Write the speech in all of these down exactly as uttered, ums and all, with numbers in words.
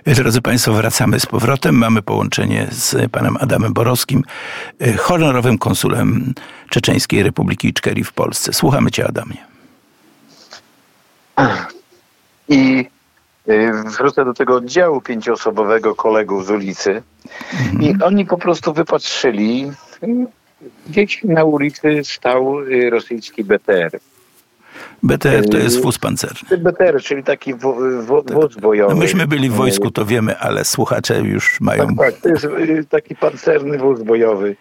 Drodzy Państwo, wracamy z powrotem. Mamy połączenie z panem Adamem Borowskim, honorowym konsulem Czeczeńskiej Republiki Iczkerii w Polsce. Słuchamy cię, Adamie. I wrócę do tego oddziału pięcioosobowego kolegów z ulicy. Mhm. I oni po prostu wypatrzyli, gdzieś na ulicy stał rosyjski B T R. B T R to jest wóz pancerny. B T R, czyli taki wo- wo- wóz bojowy. No myśmy byli w wojsku, to wiemy, ale słuchacze już mają... Tak, tak, to jest taki pancerny wóz bojowy.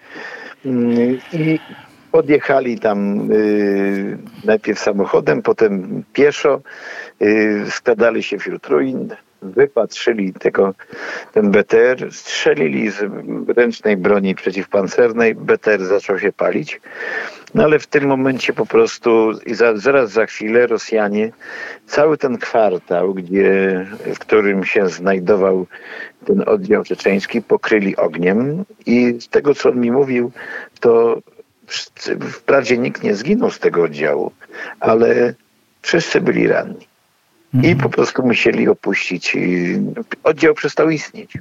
I podjechali tam y, najpierw samochodem, potem pieszo, y, składali się wśród ruin, wypatrzyli tego, ten B T R, strzelili z ręcznej broni przeciwpancernej, B T R zaczął się palić. No ale w tym momencie po prostu i za, zaraz za chwilę Rosjanie, cały ten kwartał, gdzie, w którym się znajdował ten oddział czeczeński, pokryli ogniem i z tego, co on mi mówił, to wprawdzie nikt nie zginął z tego oddziału, ale wszyscy byli ranni. I po prostu musieli opuścić. Oddział przestał istnieć.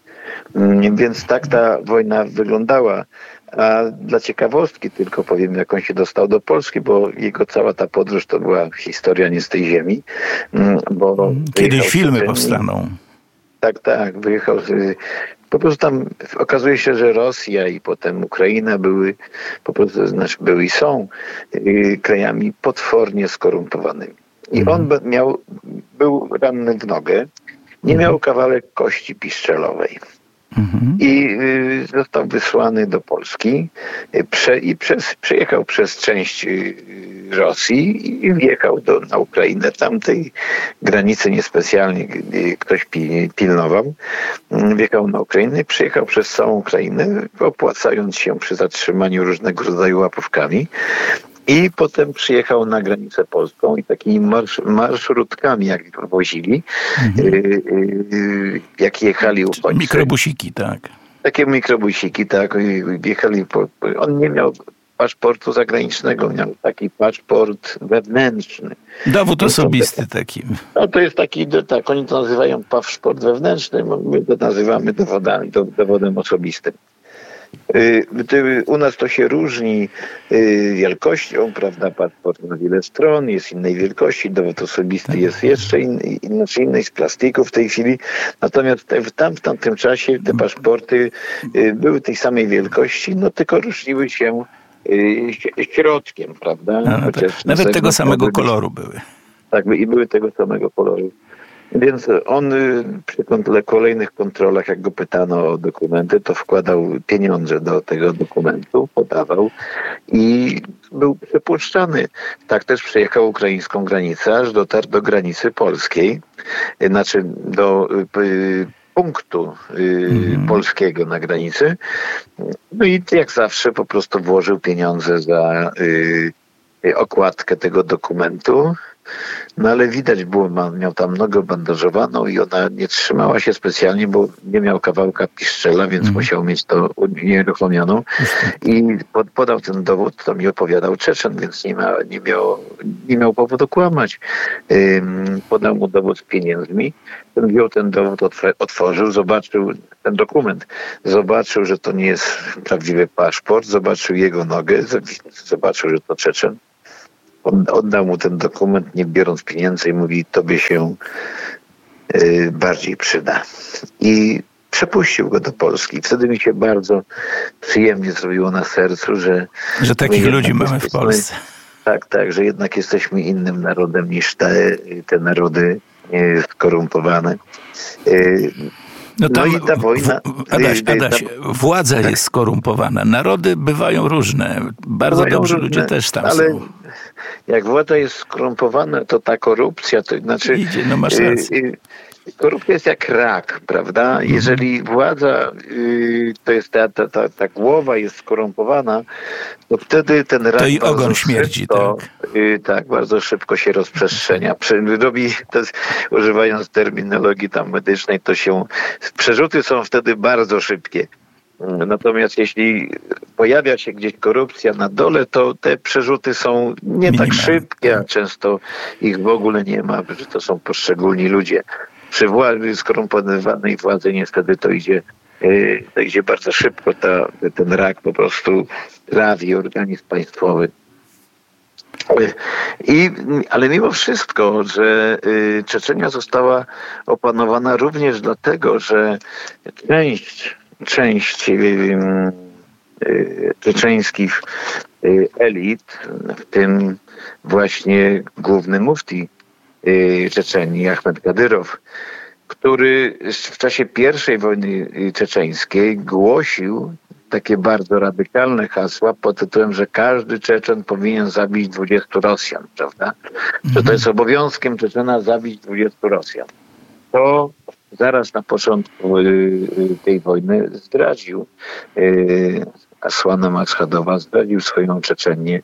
Więc tak ta wojna wyglądała. A dla ciekawostki tylko powiem, jak on się dostał do Polski, bo jego cała ta podróż to była historia nie z tej ziemi. Bo kiedyś filmy powstaną. Tak, tak. Wyjechał z... Po prostu tam okazuje się, że Rosja i potem Ukraina były, po prostu, znaczy były i są yy, krajami potwornie skorumpowanymi. I on miał, był ranny w nogę, nie miał kawałek kości piszczelowej. Mhm. I y, został wysłany do Polski y, prze, i przez, przejechał przez część y, Rosji i wjechał do, na Ukrainę. Tamtej granicy niespecjalnie y, ktoś pi, pilnował. Y, wjechał na Ukrainę i przejechał przez całą Ukrainę, opłacając się przy zatrzymaniu różnego rodzaju łapówkami. I potem przyjechał na granicę polską i takimi marsz, marszrutkami, jak ich wozili, mhm. y, y, jak jechali uchodźcy. Mikrobusiki, tak. Takie mikrobusiki, tak. Jechali po, on nie miał paszportu zagranicznego, miał taki paszport wewnętrzny. Dowód osobisty taki. No to jest taki, tak, oni to nazywają paszport wewnętrzny, my to nazywamy dowodami, dowodem osobistym. U nas to się różni wielkością, prawda? Paszport ma wiele stron, jest innej wielkości, dowód osobisty jest jeszcze inny, inaczej innej z plastiku w tej chwili. Natomiast w, tam, w tamtym czasie te paszporty były tej samej wielkości, no tylko różniły się środkiem, prawda? No, tak. Nawet tego samego koloru były. Tak, i były tego samego koloru. Więc on przy kolejnych kontrolach, jak go pytano o dokumenty, to wkładał pieniądze do tego dokumentu, podawał i był przepuszczany. Tak też przejechał ukraińską granicę, aż dotarł do granicy polskiej, znaczy do y, punktu y, mm. polskiego na granicy. No i jak zawsze po prostu włożył pieniądze za y, okładkę tego dokumentu. No ale widać było, miał tam nogę bandażowaną i ona nie trzymała się specjalnie, bo nie miał kawałka piszczela, więc mm. musiał mieć to unieruchomioną. I pod, podał ten dowód, to mi opowiadał Czeczen, więc nie, ma, nie, miał, nie miał powodu kłamać. Ym, podał mu dowód z pieniędzmi. Ten wziął ten dowód, otworzył, zobaczył ten dokument. Zobaczył, że to nie jest prawdziwy paszport, zobaczył jego nogę, zobaczył, że to Czeczen. On oddał mu ten dokument, nie biorąc pieniędzy i mówi, tobie się y, bardziej przyda. I przepuścił go do Polski. Wtedy mi się bardzo przyjemnie zrobiło na sercu, że... Że takich ludzi mamy w Polsce. Tak, tak, że jednak jesteśmy innym narodem niż te, te narody y, skorumpowane. Y, No, tam, no i ta wojna... W, Adaś, Adaś ta, władza tak. jest skorumpowana. Narody bywają różne. Bardzo bywają dobrzy różne, ludzie też tam ale są. Jak władza jest skorumpowana, to ta korupcja, to znaczy... Idzie, no masz rację. Y, y, korupcja jest jak rak, prawda? Mhm. Jeżeli władza, y, to jest ta, ta, ta, ta głowa jest skorumpowana, to wtedy ten rak... To i ogon śmierdzi, szybko, tak. Y, tak, bardzo szybko się rozprzestrzenia. Robi, to jest, używając terminologii tam medycznej, to się... Przerzuty są wtedy bardzo szybkie. Natomiast jeśli pojawia się gdzieś korupcja na dole, to te przerzuty są nie tak szybkie, a często ich w ogóle nie ma, że to są poszczególni ludzie. przy władzy, skorumpowanej władzy niestety to idzie, to idzie bardzo szybko. Ta, ten rak po prostu trawi organizm państwowy. I, ale mimo wszystko, że Czeczenia została opanowana również dlatego, że część, część czeczeńskich elit, w tym właśnie główny mufti Czeczenii, Ahmed Kadyrow, który w czasie pierwszej wojny czeczeńskiej głosił takie bardzo radykalne hasła pod tytułem, że każdy Czeczen powinien zabić dwudziestu Rosjan, prawda? Że to jest obowiązkiem Czeczena zabić dwudziestu Rosjan. To zaraz na początku tej wojny zdradził Asłana Maschadowa, zdradził swoją Czeczenię,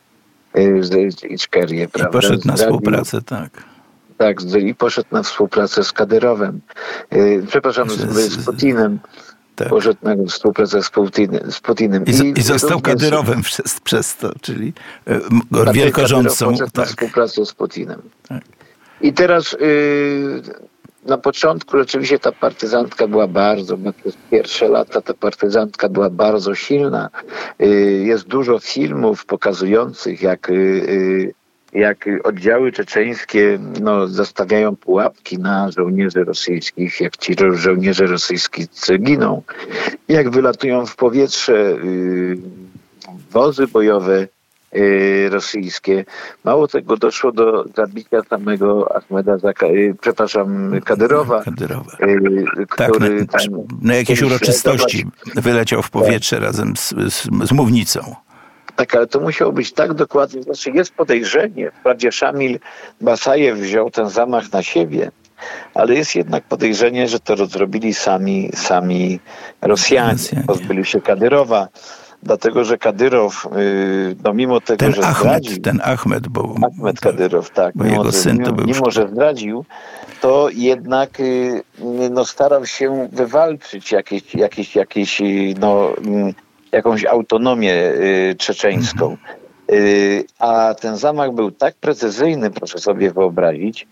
Iczkerię, prawda? I poszedł na zdradził, współpracę, tak. Tak, i poszedł na współpracę z Kadyrowem. Przepraszam, z, z, z Putinem. Tak. Poszedł na współpracę z Putinem. Z Putinem. I, I, I został również Kadyrowem przez, przez to, czyli tak, wielkorządcą. Tak. Na współpracę z Putinem. Tak. I teraz yy, na początku rzeczywiście ta partyzantka była bardzo, przez pierwsze lata ta partyzantka była bardzo silna. Yy, jest dużo filmów pokazujących, jak yy, jak oddziały czeczeńskie no, zastawiają pułapki na żołnierzy rosyjskich, jak ci żołnierze rosyjscy giną, jak wylatują w powietrze yy, wozy bojowe yy, rosyjskie. Mało tego, doszło do zabicia samego Ahmeda, Zaka, yy, przepraszam, Kadyrowa. Kadyrowa. Yy, tak, który na, tam, na jakiejś uroczystości wyleciał w powietrze tak. razem z, z, z mównicą. Tak, ale to musiało być tak dokładnie. Znaczy jest podejrzenie. Wprawdzie Szamil Basajew wziął ten zamach na siebie, ale jest jednak podejrzenie, że to zrobili sami, sami Rosjanie. Rosjanie. Pozbyli się Kadyrowa, dlatego że Kadyrow, no mimo tego, ten że Ahmed, zdradził... Ten Ahmed, bo... Ahmed Kadyrow, tak. Bo mimo, jego syn to mimo, był... mimo, że zdradził, to jednak no, starał się wywalczyć jakieś, jakieś, jakieś no... jakąś autonomię y, czeczeńską. Y, a ten zamach był tak precyzyjny, proszę sobie wyobrazić.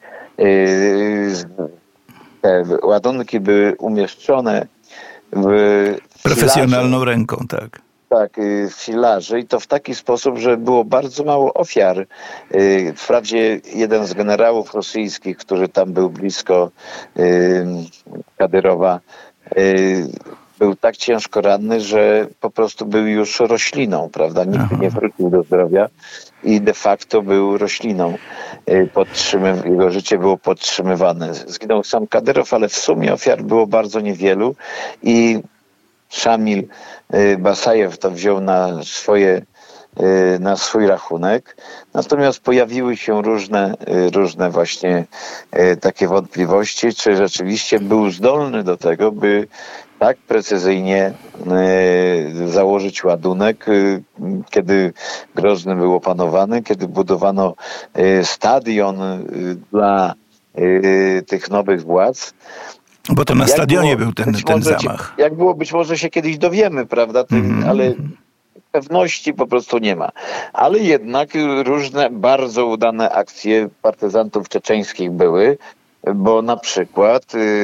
Y, te ładunki były umieszczone w profesjonalną filarze, ręką, tak. Tak, y, w filarze i to w taki sposób, że było bardzo mało ofiar. Y, wprawdzie jeden z generałów rosyjskich, który tam był blisko y, Kadyrowa, y, był tak ciężko ranny, że po prostu był już rośliną, prawda? Nigdy Aha. nie wrócił do zdrowia i de facto był rośliną. Podtrzymyw- jego życie było podtrzymywane. Zginął sam Kadyrow, ale w sumie ofiar było bardzo niewielu i Szamil Basajew to wziął na swoje na swój rachunek. Natomiast pojawiły się różne, różne właśnie takie wątpliwości, czy rzeczywiście był zdolny do tego, by tak precyzyjnie założyć ładunek, kiedy Grozny był opanowany, kiedy budowano stadion dla tych nowych władz. Bo to na jak stadionie było, był ten, ten zamach. Jak było, być może się kiedyś dowiemy, prawda? Mm-hmm. Ale pewności po prostu nie ma. Ale jednak różne bardzo udane akcje partyzantów czeczeńskich były, bo na przykład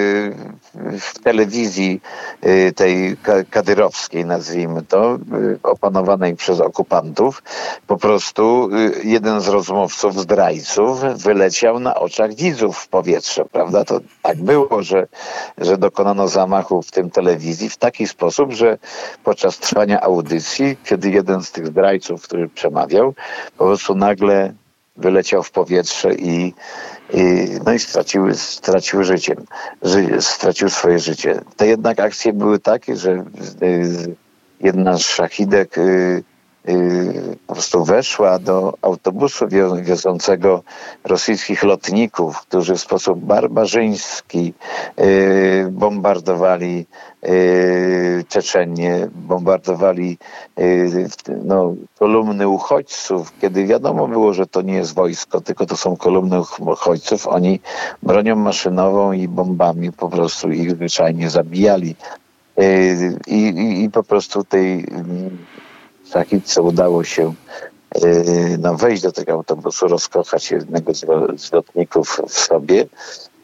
w telewizji tej kadyrowskiej, nazwijmy to, opanowanej przez okupantów, po prostu jeden z rozmówców, zdrajców, wyleciał na oczach widzów w powietrze, prawda? To tak było, że, że dokonano zamachu w tym telewizji w taki sposób, że podczas trwania audycji, kiedy jeden z tych zdrajców, który przemawiał, po prostu nagle wyleciał w powietrze i I, no i stracił, stracił życie, ży, stracił swoje życie. Te jednak akcje były takie, że y, jedna z szachidek y, y, po prostu weszła do autobusu wiozącego rosyjskich lotników, którzy w sposób barbarzyński y, bombardowali y, Czeczenię, bombardowali y, no, kolumny uchodźców. Kiedy wiadomo było, że to nie jest wojsko, tylko to są kolumny uchodźców, oni bronią maszynową i bombami po prostu ich zwyczajnie zabijali. Y, i, i po prostu tej szachidce udało się no, wejść do tego autobusu, rozkochać jednego z, z lotników w sobie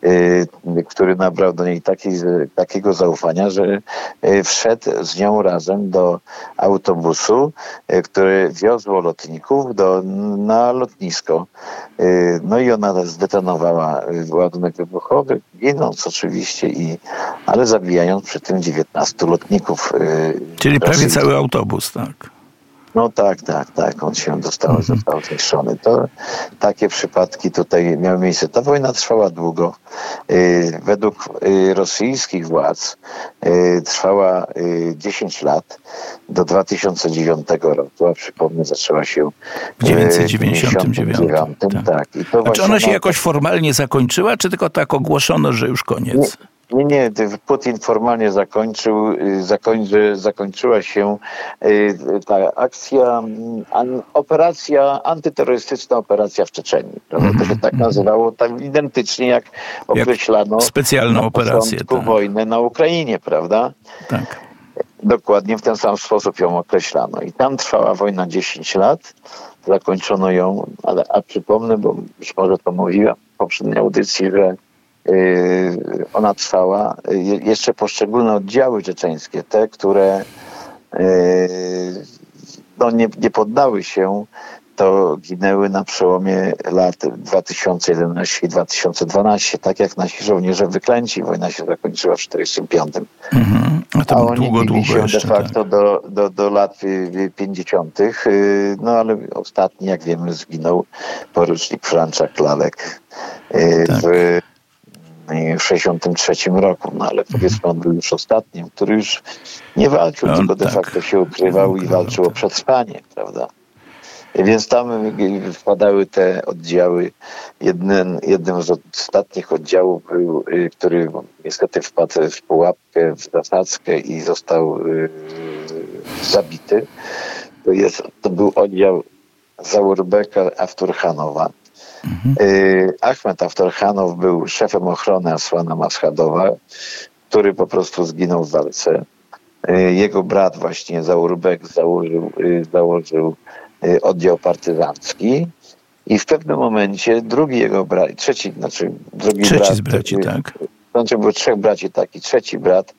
który nabrał do niej takiej, takiego zaufania, że wszedł z nią razem do autobusu, który wiozło lotników do, na lotnisko. No i ona zdetonowała ładunek wybuchowy, ginąc oczywiście, i, ale zabijając przy tym dziewiętnastu lotników. Czyli prawie cały autobus, tak? No tak, tak, tak. On się dostał, mm-hmm. został zniszczony. To takie przypadki tutaj miały miejsce. Ta wojna trwała długo. Yy, według yy, rosyjskich władz yy, trwała yy, dziesięć lat do dwa tysiące dziewiątego roku, a przypomnę, zaczęła się w dziewięćset dziewięćdziesiątym dziewiątym. Tak. tak. I to a czy ona się jakoś formalnie zakończyła, czy tylko tak ogłoszono, że już koniec? Nie. Nie, nie, Putin formalnie zakończył, zakończy, zakończyła się ta akcja, an, operacja, antyterrorystyczna operacja w Czeczenii. Mm-hmm. To się tak nazywało, tak identycznie jak określano jak specjalną operację, tak. wojnę na Ukrainie, prawda? Tak. Dokładnie w ten sam sposób ją określano. I tam trwała wojna dziesięć lat, zakończono ją, ale a przypomnę, bo być może to mówiła w poprzedniej audycji, że ona trwała, jeszcze poszczególne oddziały czeczeńskie, te, które no, nie, nie poddały się, to ginęły na przełomie lat dwa tysiące jedenastego i dwa tysiące dwunastego, tak jak nasi żołnierze wyklęci. Wojna się zakończyła w tysiąc dziewięćset czterdziestym piątym. Mm-hmm. A to A oni długo, długo się jeszcze, de facto tak. do, do, do lat pięćdziesiątych. No ale ostatni, jak wiemy, zginął porucznik Franczak Lalek tak. w w sześćdziesiątym trzecim roku, no ale powiedzmy, on był już ostatnim, który już nie walczył, on, tylko de tak. facto się ukrywał i walczył tak. o przetrwanie, prawda? Więc tam wpadały te oddziały. Jeden, jednym z ostatnich oddziałów był, który niestety wpadł w pułapkę, w zasadzkę i został yy, zabity. To, jest, to był oddział Zaurbeka Afturhanowa. Mhm. Achmed Afturhanow był szefem ochrony Aslana Maschadowa, który po prostu zginął w walce. Jego brat właśnie Zaurbek założył, założył oddział partyzancki i w pewnym momencie drugi jego brat, trzeci, znaczy drugi trzeci brat, z braci, tak. Znaczy było trzech braci, taki trzeci brat,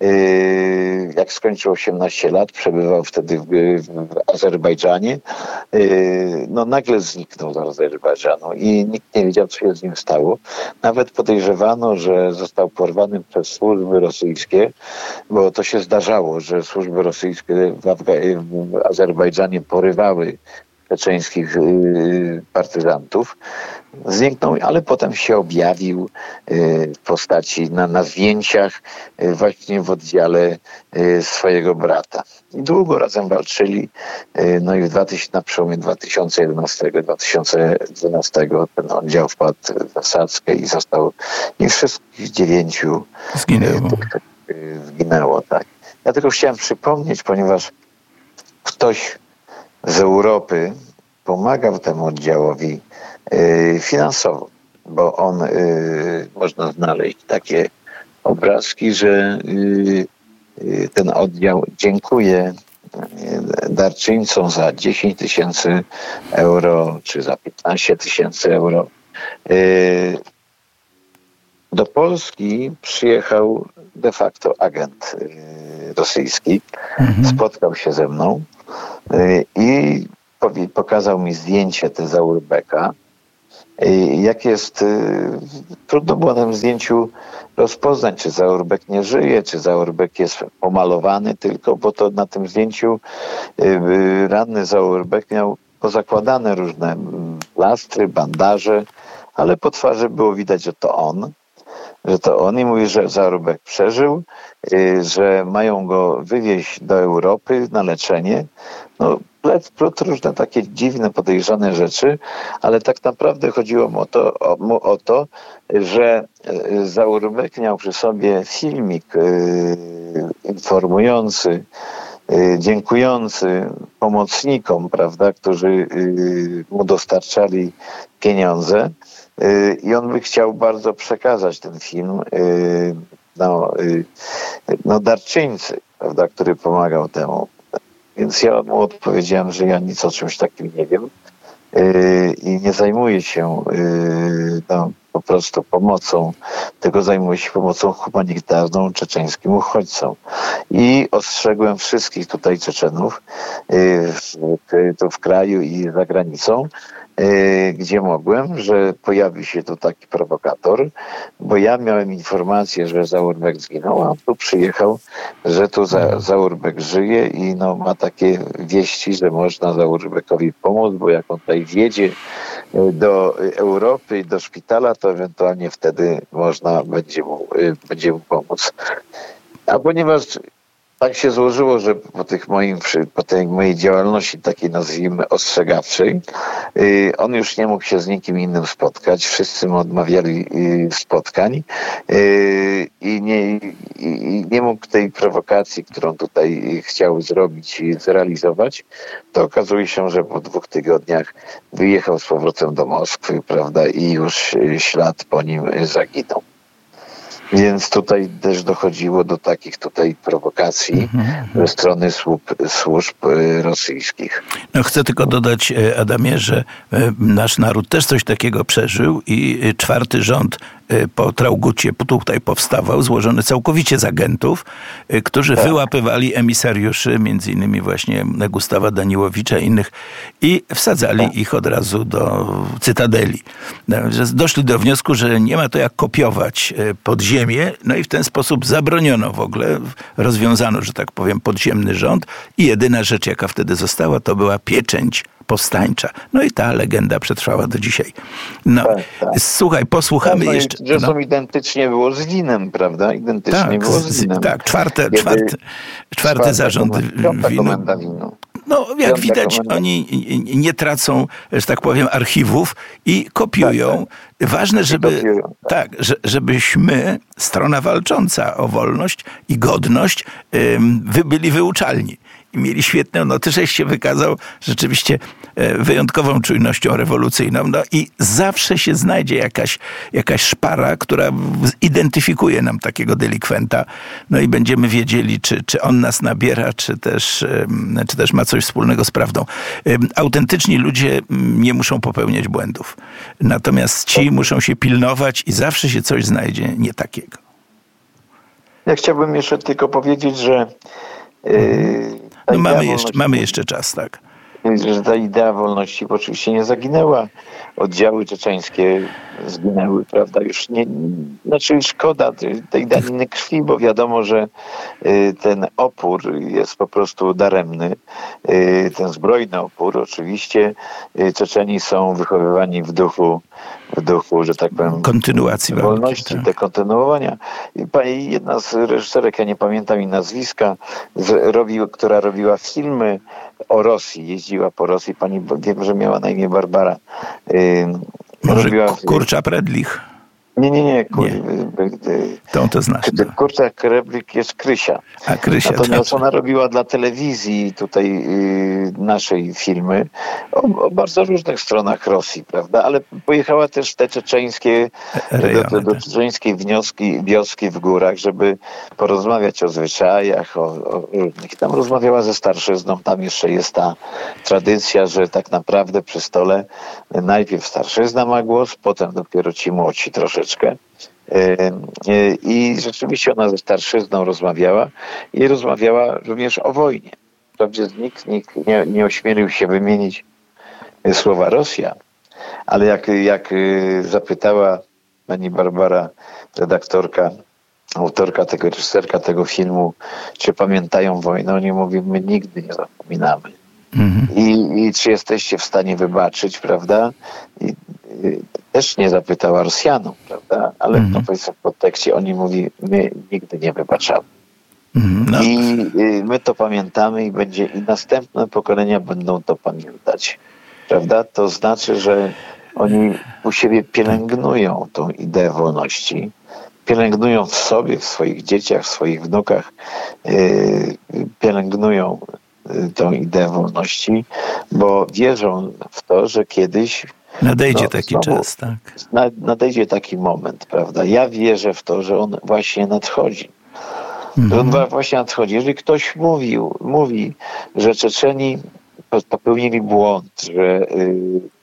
yy, jak skończył osiemnaście lat, przebywał wtedy w, w Azerbejdżanie, yy, no nagle zniknął z Azerbejdżanu i nikt nie wiedział, co się z nim stało. Nawet podejrzewano, że został porwany przez służby rosyjskie, bo to się zdarzało, że służby rosyjskie w, Afga- w Azerbejdżanie porywały czeczeńskich y, partyzantów. Zniknął, ale potem się objawił y, w postaci na, na zdjęciach y, właśnie w oddziale y, swojego brata. I długo razem walczyli. Y, no i w dwa tysiące, na przełomie dwa tysiące jedenastego i dwa tysiące dwunastego ten oddział wpadł w zasadzkę i został i wszystkich dziewięciu zginęło. Y, y, zginęło, tak. Ja tylko chciałem przypomnieć, ponieważ ktoś z Europy pomagał temu oddziałowi y, finansowo, bo on, y, można znaleźć takie obrazki, że y, y, ten oddział dziękuje y, darczyńcom za dziesięć tysięcy euro, czy za piętnaście tysięcy euro. Y, do Polski przyjechał de facto agent y, rosyjski, mhm. spotkał się ze mną i pokazał mi zdjęcie te Zaurbeka. Jak jest, trudno było na tym zdjęciu rozpoznać, czy Zaurbek nie żyje, czy Zaurbek jest pomalowany tylko, bo to na tym zdjęciu ranny Zaurbek miał pozakładane różne plastry, bandaże, ale po twarzy było widać, że to on. że to on i mówi, że Zaurbek przeżył, że mają go wywieźć do Europy na leczenie. No, plot różne takie dziwne, podejrzane rzeczy, ale tak naprawdę chodziło mu o to, o, mu o to że Zaurbek miał przy sobie filmik yy, informujący, yy, dziękujący pomocnikom, prawda, którzy yy, mu dostarczali pieniądze. I on by chciał bardzo przekazać ten film no, no darczyńcy, prawda, który pomagał temu. Więc ja mu odpowiedziałem, że ja nic o czymś takim nie wiem i nie zajmuję się no, po prostu pomocą, tego zajmuje się pomocą humanitarną czeczeńskim uchodźcom. I ostrzegłem wszystkich tutaj Czeczenów w, tu w kraju i za granicą, gdzie mogłem, że pojawi się tu taki prowokator, bo ja miałem informację, że Zaurbek zginął, a on tu przyjechał, że tu za, Zaurbek żyje i no, ma takie wieści, że można Zaurbekowi pomóc, bo jak on tutaj wjedzie do Europy i do szpitala, to ewentualnie wtedy można będzie mu, będzie mu pomóc. A ponieważ tak się złożyło, że po, tych moim, po tej mojej działalności takiej, nazwijmy, ostrzegawczej, yy, on już nie mógł się z nikim innym spotkać. Wszyscy mu odmawiali yy, spotkań yy, i, nie, i, i nie mógł tej prowokacji, którą tutaj chciał zrobić i zrealizować. To okazuje się, że po dwóch tygodniach wyjechał z powrotem do Moskwy, prawda, i już ślad po nim zaginął. Więc tutaj też dochodziło do takich tutaj prowokacji mm-hmm. ze strony służb, służb rosyjskich. No chcę tylko dodać, Adamie, że nasz naród też coś takiego przeżył i czwarty rząd po Traugucie tutaj powstawał, złożony całkowicie z agentów, którzy tak. wyłapywali emisariuszy, między innymi właśnie Gustawa Daniłowicza i innych i wsadzali tak. ich od razu do Cytadeli. Doszli do wniosku, że nie ma to jak kopiować pod ziemię, no i w ten sposób zabroniono w ogóle, rozwiązano, że tak powiem, podziemny rząd i jedyna rzecz, jaka wtedy została, to była pieczęć powstańcza. No i ta legenda przetrwała do dzisiaj. No, tak, tak. Słuchaj, posłuchamy no, jeszcze... Zresztą no. identycznie było z winem, prawda? Identycznie tak, było z winem. Tak, czwarte, Kiedy czwarty, czwarty zarząd winu. No, jak Piąta widać, komenda. Oni nie tracą, że tak powiem, archiwów i kopiują. Tak, tak. Ważne, żeby, kopiują, tak. tak, że, żebyśmy, strona walcząca o wolność i godność, wy byli wyuczalni. I mieli świetne noty, żeś się wykazał rzeczywiście wyjątkową czujnością rewolucyjną. No i zawsze się znajdzie jakaś, jakaś szpara, która identyfikuje nam takiego delikwenta. No i będziemy wiedzieli, czy, czy on nas nabiera, czy też, czy też ma coś wspólnego z prawdą. Autentyczni ludzie nie muszą popełniać błędów. Natomiast ci muszą się pilnować i zawsze się coś znajdzie nie takiego. Ja chciałbym jeszcze tylko powiedzieć, że yy, no mamy jeszcze, mamy jeszcze czas, tak. Że ta idea wolności oczywiście nie zaginęła. Oddziały czeczeńskie zginęły, prawda? Już nie, znaczy szkoda tej daniny krwi, bo wiadomo, że ten opór jest po prostu daremny. Ten zbrojny opór. Oczywiście Czeczeni są wychowywani w duchu, w duchu, że tak powiem, kontynuacji wolności, tak. te kontynuowania. Pani, jedna z reżyserek, ja nie pamiętam jej nazwiska, z, robi, która robiła filmy o Rosji, jeździła po Rosji. Pani, wiem, że miała na imię Barbara. Yy, Może robiła, Kurcza-Predlich? Nie, nie, nie. Kur, nie. To to znasz. Kurcza-Predlich jest Krysia. A Krysia, Natomiast tak. ona robiła dla telewizji tutaj yy, naszej filmy o, o bardzo różnych stronach Rosji, prawda? Ale pojechała też te czeczeńskie, Rejony, do, do czeczeńskiej wioski, wioski w górach, żeby porozmawiać o zwyczajach, o, o różnych. I tam rozmawiała ze starszyzną. Tam jeszcze jest ta tradycja, że tak naprawdę przy stole najpierw starszyzna ma głos, potem dopiero ci młodsi troszeczkę. I rzeczywiście ona ze starszyzną rozmawiała i rozmawiała również o wojnie. Wprawdzie nikt, nikt nie, nie ośmielił się wymienić słowa Rosja, ale jak, jak zapytała pani Barbara, redaktorka, autorka tego, reżyserka tego filmu, czy pamiętają wojnę, oni mówią, my nigdy nie zapominamy. Mhm. I, I czy jesteście w stanie wybaczyć, prawda? I, i, też nie zapytała Rosjanów, prawda? Ale mhm. no, powiedzmy w podtekście oni mówi, my nigdy nie wybaczamy. Mhm. No. I y, my to pamiętamy i będzie i następne pokolenia będą to pamiętać. Prawda? To znaczy, że oni u siebie pielęgnują tą ideę wolności. Pielęgnują w sobie, w swoich dzieciach, w swoich wnukach. Yy, pielęgnują tą ideę wolności, bo wierzą w to, że kiedyś nadejdzie no, taki znowu, czas, tak. Nadejdzie taki moment, prawda? Ja wierzę w to, że on właśnie nadchodzi. Mhm. Że on właśnie nadchodzi. Jeżeli ktoś mówił, mówi, że Czeczeni popełnili błąd, że,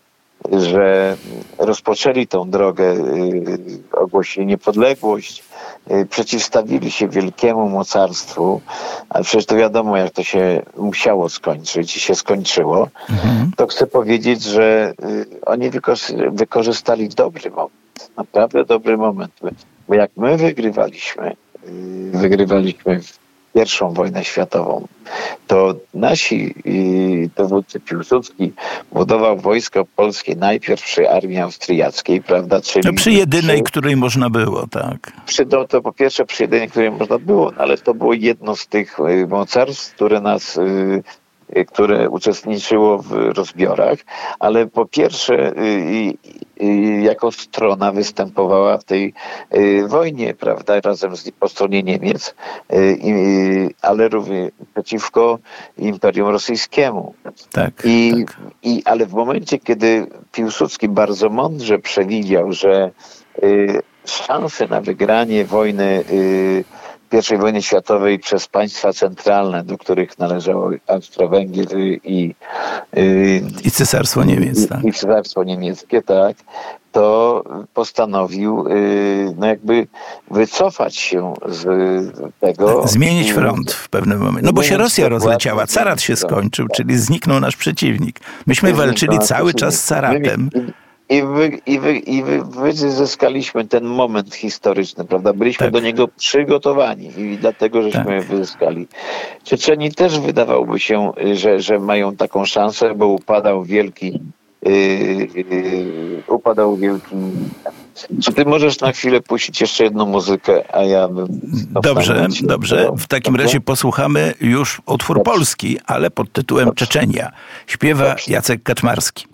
że rozpoczęli tą drogę, ogłosili niepodległość, przeciwstawili się wielkiemu mocarstwu, a przecież to wiadomo, jak to się musiało skończyć i się skończyło, mhm. to chcę powiedzieć, że oni wykorzystali dobry moment, naprawdę dobry moment, bo jak my wygrywaliśmy, wygrywaliśmy pierwszą wojnę światową, to nasi dowódcy Piłsudski budował wojsko polskie najpierw przy armii austriackiej, prawda? Czyli no przy jedynej, przy, której można było, tak. Przy, no, to po pierwsze przy jedynej, której można było, ale to było jedno z tych mocarstw, które nas które uczestniczyło w rozbiorach, ale po pierwsze jako strona występowała w tej wojnie, prawda, razem z, po stronie Niemiec, ale również przeciwko Imperium Rosyjskiemu. Tak, I, tak. I, ale w momencie, kiedy Piłsudski bardzo mądrze przewidział, że szanse na wygranie wojny pierwszej wojny światowej przez państwa centralne, do których należało Austro-Węgier i, i, i Cesarstwo Niemiec, tak. I Cesarstwo Niemieckie, tak, to postanowił no jakby wycofać się z tego. Zmienić front w pewnym momencie. No bo się Rosja rozleciała, carat się skończył, czyli zniknął nasz przeciwnik. Myśmy walczyli cały czas z caratem. I, wy, i, wy, i wy, wyzyskaliśmy ten moment historyczny, prawda? Byliśmy tak. do niego przygotowani i dlatego, żeśmy tak. wyzyskali. Czeczeni też wydawałoby się, że, że mają taką szansę, bo upadał wielki yy, yy, upadał wielki... Czy ty możesz na chwilę puścić jeszcze jedną muzykę, a ja bym... Dobrze, dobrze. W takim dobrze? razie posłuchamy już utwór dobrze. polski, ale pod tytułem dobrze. Czeczenia. Śpiewa dobrze. Jacek Kaczmarski.